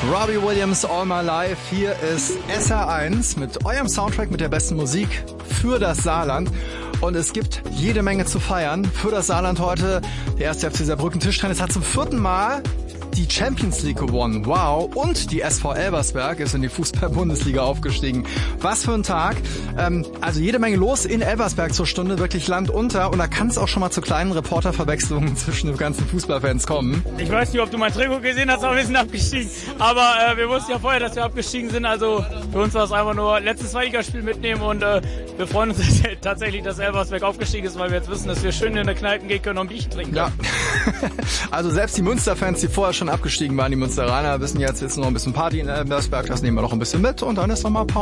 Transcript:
Robbie Williams, All My Life. Hier ist SR1 mit eurem Soundtrack mit der besten Musik für das Saarland. Und es gibt jede Menge zu feiern für das Saarland heute. Der 1. FC Saarbrücken Tischtennis hat zum 4. Mal die Champions League gewonnen. Wow. Und die SV Elversberg ist in die Fußball-Bundesliga aufgestiegen. Was für ein Tag. Also jede Menge los in Elversberg zur Stunde. Wirklich Land unter. Und da kann es auch schon mal zu kleinen Reporterverwechslungen zwischen den ganzen Fußballfans kommen. Ich weiß nicht, ob du mein Trikot gesehen hast, aber wir sind abgestiegen. Aber wir wussten ja vorher, dass wir abgestiegen sind. Also für uns war es einfach nur letztes Zweitligaspiel mitnehmen. Und wir freuen uns tatsächlich, dass Elversberg aufgestiegen ist, weil wir jetzt wissen, dass wir schön in der Kneipen gehen können und ein Bierchen trinken können. Ja. Also selbst die Münster-Fans, die vorher schon abgestiegen waren, die Münsteraner, wissen jetzt noch ein bisschen Party in Elversberg, das nehmen wir noch ein bisschen mit und dann ist noch mal Pause.